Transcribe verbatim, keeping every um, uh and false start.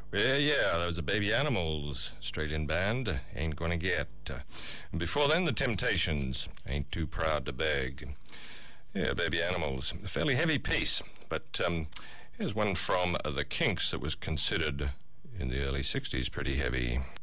Yeah, yeah, those are Baby Animals, Australian band, Ain't Gonna Get. Uh, and before then, The Temptations, Ain't Too Proud to Beg. Yeah, Baby Animals, a fairly heavy piece, but um, here's one from uh, The Kinks that was considered in the early sixties pretty heavy.